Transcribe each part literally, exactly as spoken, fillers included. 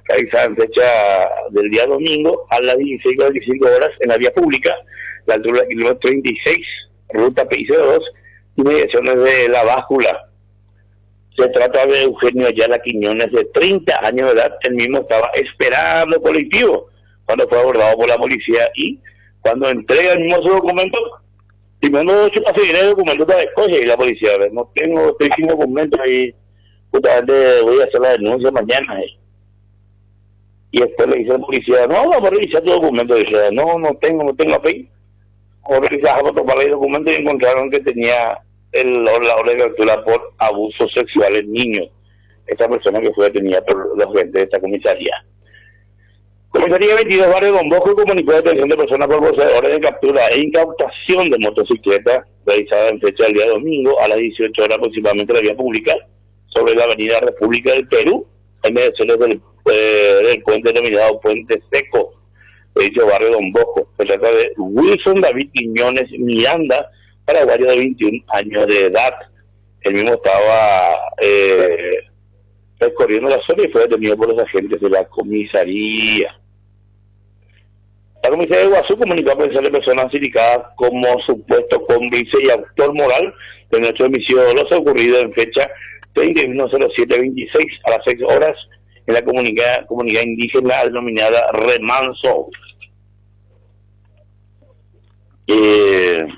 realizada en fecha del día domingo a las dieciséis cuarenta y cinco horas en la vía pública, la altura del kilómetro treinta y seis, ruta P I cero dos, y mediaciones de La Báscula. Se trata de Eugenio Ayala Quiñones, de treinta años de edad. El mismo estaba esperando colectivo cuando fue abordado por la policía, y cuando entrega el mismo su documento, primero ocho para seguir el documento de escoge, y la policía, a ver, no tengo, estoy sin documentos y justamente voy a hacer la denuncia mañana. Eh. Y después le dice a la policía, no, vamos a revisar tu documento. Y dice, no, no tengo, no tengo A P I. O revisamos para el documento y encontraron que tenía el, la orden de captura por abuso sexual en niños. Esta persona que fue detenida por los agentes de esta comisaría. Comisaría veintidós, Barrio Don Bosco, comunicó de detención de personas por poseedores de captura e incautación de motocicleta realizada en fecha del día domingo a las dieciocho horas aproximadamente en la vía pública sobre la avenida República del Perú, en mediaciones del, eh, del puente denominado Puente Seco de dicho barrio Don Bosco. Se trata de Wilson David Quiñones Miranda, paraguayo de veintiún años de edad. El mismo estaba eh, recorriendo la zona y fue detenido por los agentes de la comisaría. La comisaría de Iguazú comunicó a pensar de personas indicadas como supuesto cómplice y autor moral de nuestro homicidio doloso ocurrido en fecha treinta y uno cero siete veintiséis a las seis horas en la comunidad, comunidad indígena denominada Remanso. Eh,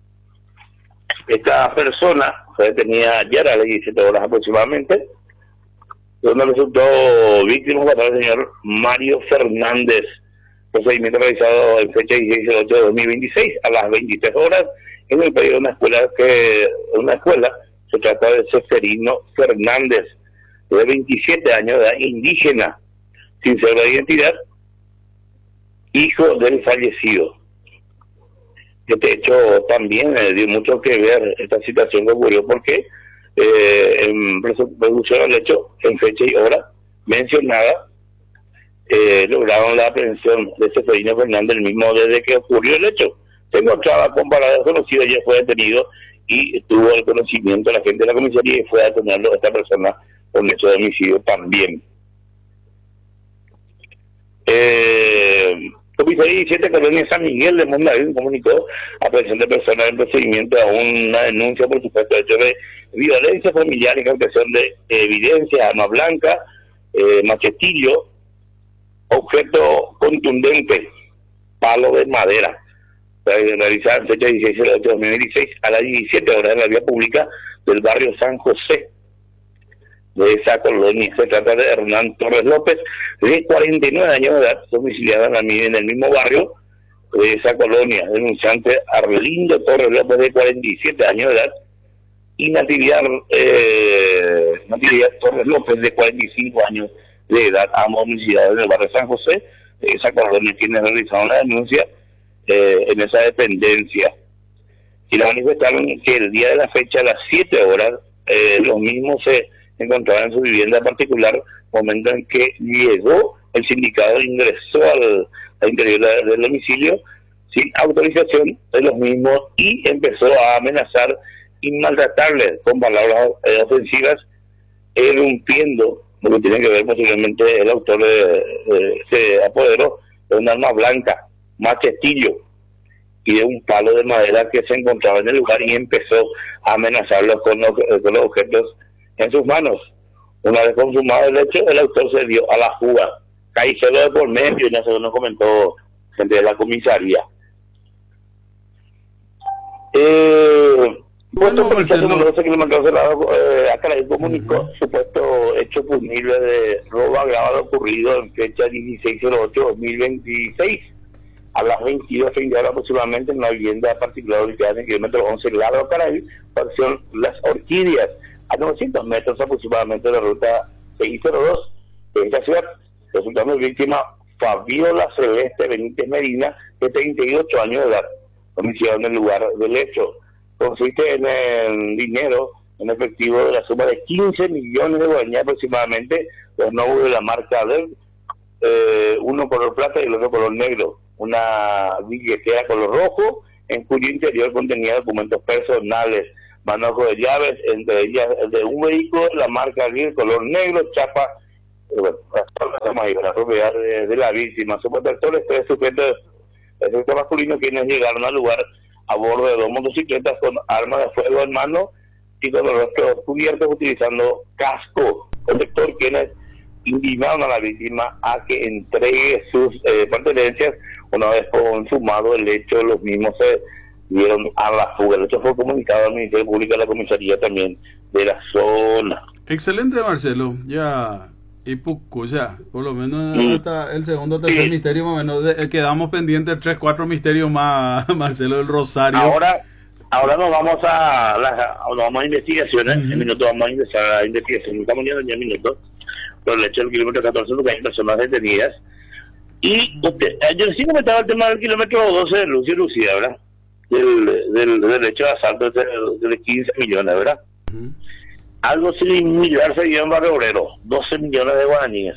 esta persona fue detenida ayer a las diecisiete horas aproximadamente, donde resultó víctima fatal el señor Mario Fernández. Procedimiento realizado en fecha dieciséis de ocho de dos mil veintiséis a las veintitrés horas en el periodo de una escuela que una escuela se trata de Seferino Fernández, de veintisiete años de edad, indígena, sin saber la identidad, hijo del fallecido. Este hecho también eh, dio mucho que ver esta situación que ocurrió porque eh, en resolución del hecho, en fecha y hora mencionada, eh, lograron la aprehensión de Seferino Fernández, el mismo desde que ocurrió el hecho. Se encontraba con parada desconocida, ya fue detenido y tuvo el conocimiento de la gente de la comisaría y fue a detenerlo a esta persona con hecho de homicidio también. Eh, Comisaría diecisiete, Colonia San Miguel de Mondavín, comunicó aprehensión de personas en procedimiento a una denuncia por supuesto hecho de violencia familiar, incautación de evidencia, arma blanca, eh, machetillo, objeto contundente, palo de madera, realizada en fecha dieciséis de ocho de dos mil veintiséis a las diecisiete horas en la vía pública del barrio San José de esa colonia. Se trata de Hernán Torres López, de cuarenta y nueve años de edad, domiciliado en, la, en el mismo barrio de esa colonia. Denunciante Arlindo Torres López, de cuarenta y siete años de edad, y Natividad, eh, Natividad Torres López, de cuarenta y cinco años de edad, ambos domiciliados en el barrio San José de esa colonia, quienes realizaron la denuncia eh, en esa dependencia. Y la manifestaron que el día de la fecha, a las siete horas, eh, los mismos se encontraban en su vivienda particular, momento en que llegó el sindicado, ingresó al, al interior del domicilio sin autorización de los mismos y empezó a amenazar y maltratarles con palabras eh, ofensivas, irrumpiendo lo que tiene que ver posiblemente el autor de, de, se apoderó de un arma blanca, machetillo y de un palo de madera que se encontraba en el lugar y empezó a amenazarlos con los, con los objetos en sus manos. Una vez consumado el hecho, el autor se dio a la fuga. Caicelo de por medio, y eso nos comentó gente de la comisaría. Eh, bueno, puesto numeroso kilómetros de lado, eh, acá le comunicó uh-huh. supuesto hecho punible de robo agravado ocurrido en fecha dieciséis de ocho de dos mil veintiséis a las veintidós treinta horas aproximadamente en una vivienda particular ubicada en el kilómetro once Lado Caraí, facción Las Orquídeas, a novecientos metros aproximadamente de la ruta seis cero dos de esta ciudad, resultando víctima Fabiola Celeste Benítez Medina, de treinta y ocho años de edad, domiciliada en el lugar del hecho. Consiste en el dinero en efectivo de la suma de quince millones de guaraníes aproximadamente, los nuevos de la marca D E L, eh, uno color plata y el otro color negro, una billetera color rojo, en cuyo interior contenía documentos personales, manojo de llaves, entre ellas el de un vehículo, la marca D E L color negro, chapa, eh, bueno, encontramos ahí, la propiedad de, de la víctima. Sus protectores, tres sujetos, el sujeto masculino, quienes llegaron al lugar a bordo de dos motocicletas con armas de fuego en mano y con los rostros cubiertos utilizando casco protector, quienes intimaron a la víctima a que entregue sus eh, pertenencias. Una vez consumado el hecho, los mismos se dieron a la fuga. El hecho fue comunicado al Ministerio Público y a la comisaría también de la zona. Excelente, Marcelo. Ya, y poco, ya, por lo menos Mm. hasta el segundo o tercer Sí. misterio, más o menos, de- eh, quedamos pendientes tres, cuatro misterios más, Marcelo del Rosario. Ahora, ahora nos vamos a las nos vamos a investigaciones. Ujú. En minutos vamos a ingresar a la investigación. Estamos yendo ya en minutos. Por el hecho del kilómetro catorce, porque hay personas detenidas. Y usted, eh, yo sí comentaba el tema del kilómetro doce de Lucio y Lucía, ¿verdad? Del, del, del hecho de asalto de, de quince millones, ¿verdad? Ujú. Algo similar se dio en Barrio Obrero, doce millones de guaraníes.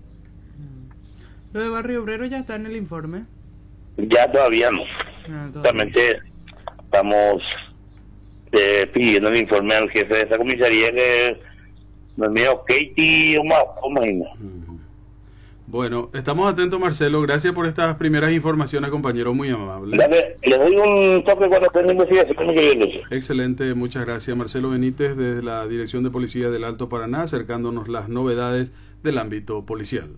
Lo de Barrio Obrero ya está en el informe. Ya todavía no. Ah, todavía. Justamente estamos eh, pidiendo el informe al jefe de esa comisaría, que nos mío Katie o más, o más no. Ujú. Bueno, estamos atentos, Marcelo. Gracias por estas primeras informaciones, compañero, muy amable. Dale, les doy un toque cuando tenga investigación, mi querido Lucio. Excelente, muchas gracias. Marcelo Benítez, desde la Dirección de Policía del Alto Paraná, acercándonos las novedades del ámbito policial.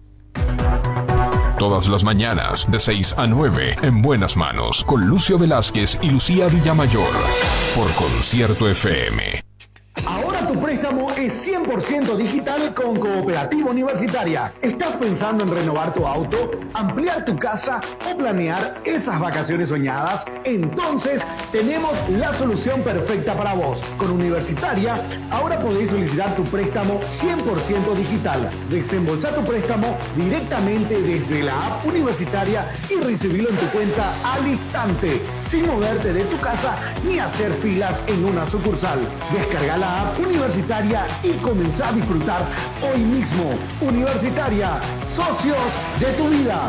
Todas las mañanas, de seis a nueve, en Buenas Manos, con Lucio Velázquez y Lucía Villamayor, por Concierto F M. Ahora tu préstamo es cien por ciento digital con Cooperativa Universitaria. ¿Estás pensando en renovar tu auto, ampliar tu casa o planear esas vacaciones soñadas? Entonces tenemos la solución perfecta para vos. Con Universitaria, ahora podéis solicitar tu préstamo cien por ciento digital. Desembolsar tu préstamo directamente desde la app Universitaria y recibirlo en tu cuenta al instante, sin moverte de tu casa ni hacer filas en una sucursal. Descarga la app Universitaria y comenzá a disfrutar hoy mismo. Universitaria, socios de tu vida.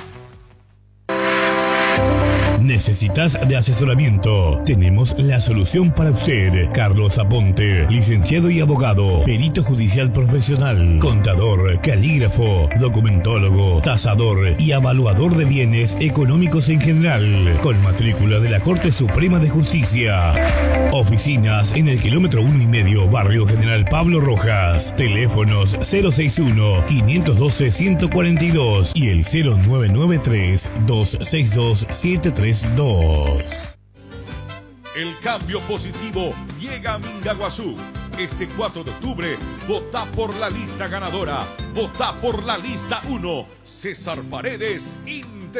¿Necesitas de asesoramiento? Tenemos la solución para usted. Carlos Aponte, licenciado y abogado, perito judicial profesional, contador, calígrafo, documentólogo, tasador y evaluador de bienes económicos en general, con matrícula de la Corte Suprema de Justicia. Oficinas en el kilómetro uno y medio, Barrio General Pablo Rojas. Teléfonos cero seis uno, cinco uno dos, uno cuatro dos y el cero nueve nueve tres, dos seis dos, siete tres dos. El cambio positivo llega a Mingaguazú. Este cuatro de octubre, vota por la lista ganadora. Vota por la lista uno. César Paredes,